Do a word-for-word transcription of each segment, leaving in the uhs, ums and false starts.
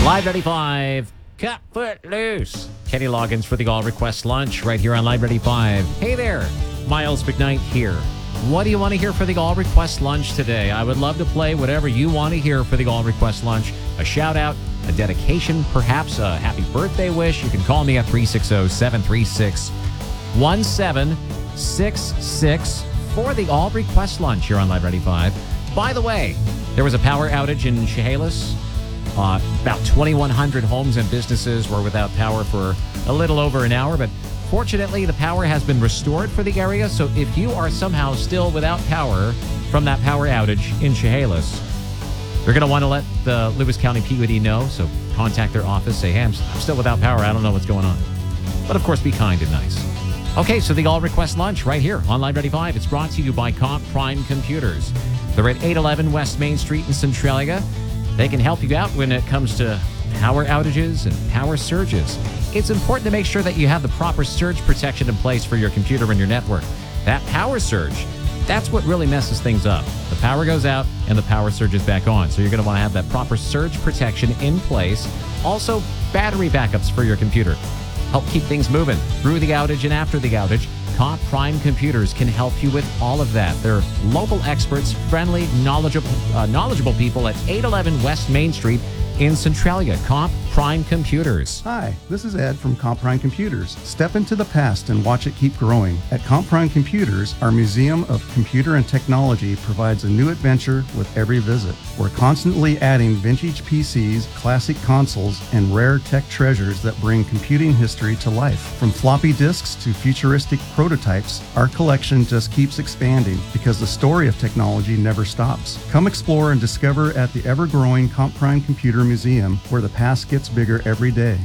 Live ninety-five, cut foot loose. Kenny Loggins for the All Request Lunch right here on Live ninety-five. Hey there, Miles McKnight here. What do you want to hear for the All Request Lunch today? I would love to play whatever you want to hear for the All Request Lunch. A shout out, a dedication, perhaps a happy birthday wish. You can call me at three six zero, seven three six, one seven six six for the All Request Lunch here on Live ninety-five. By the way, there was a power outage in Chehalis. Uh, about twenty-one hundred homes and businesses were without power for a little over an hour, but fortunately the power has been restored for the area. So if you are somehow still without power from that power outage in Chehalis, you're going to want to let the Lewis County P U D know. So contact their office, say, hey, I'm, I'm still without power. I don't know what's going on. But of course, be kind and nice. Okay, so the All Request Lunch right here on Live ninety-five. It's brought to you by Comp Prime Computers. They're at eight eleven West Main Street in Centralia. They can help you out when it comes to power outages and power surges. It's important to make sure that you have the proper surge protection in place for your computer and your network. That power surge, that's what really messes things up. The power goes out and the power surges back on. So you're going to want to have that proper surge protection in place. Also, battery backups for your computer. Help keep things moving through the outage and after the outage. Comp Prime Computers can help you with all of that. They're local experts, friendly, knowledgeable, uh, knowledgeable people at eight eleven West Main Street in Centralia. Comp Prime Computers. Hi, this is Ed from Comp Prime Computers. Step into the past and watch it keep growing. At Comp Prime Computers, our Museum of Computer and Technology provides a new adventure with every visit. We're constantly adding vintage P Cs, classic consoles, and rare tech treasures that bring computing history to life. From floppy disks to futuristic prototypes, our collection just keeps expanding because the story of technology never stops. Come explore and discover at the ever-growing Comp Prime Computer Museum, where the past gets bigger every day.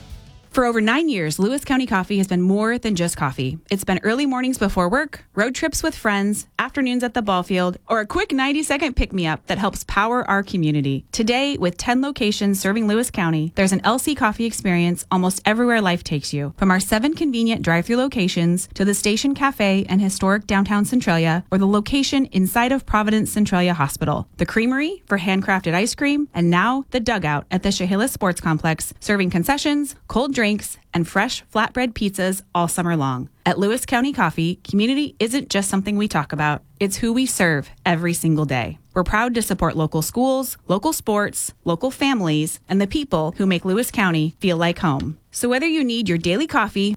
For over nine years, Lewis County Coffee has been more than just coffee. It's been early mornings before work, road trips with friends, afternoons at the ball field, or a quick ninety-second pick-me-up that helps power our community. Today, with ten locations serving Lewis County, there's an L C Coffee experience almost everywhere life takes you. From our seven convenient drive-thru locations to the Station Cafe and historic downtown Centralia, or the location inside of Providence Centralia Hospital, the Creamery for handcrafted ice cream, and now the Dugout at the Chehalis Sports Complex, serving concessions, cold drinks, drinks, and fresh flatbread pizzas all summer long. At Lewis County Coffee, community isn't just something we talk about. It's who we serve every single day. We're proud to support local schools, local sports, local families, and the people who make Lewis County feel like home. So whether you need your daily coffee